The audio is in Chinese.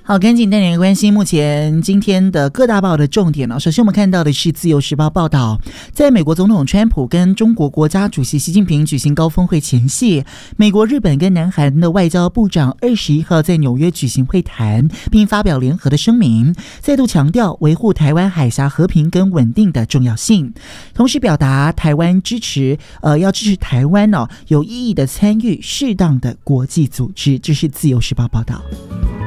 好，赶紧带您关心目前今天的各大报的重点首先我们看到的是自由时报报道，在美国总统川普跟中国国家主席习近平举行高峰会前夕，美国、日本跟南韩的外交部长21号在纽约举行会谈，并发表联合的声明，再度强调维护台湾海峡和平跟稳定的重要性，同时表达台湾要支持台湾有意义的参与适当的国际组织。这是自由时报报道。